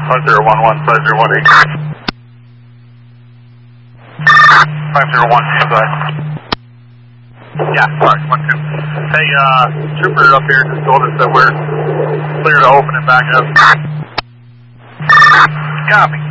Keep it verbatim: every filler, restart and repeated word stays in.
five zero one one, five zero one eight. five zero one two, go ahead. Yeah, sorry, one two. Hey, uh, trooper up here just told us that we're clear to open and back up. Copy.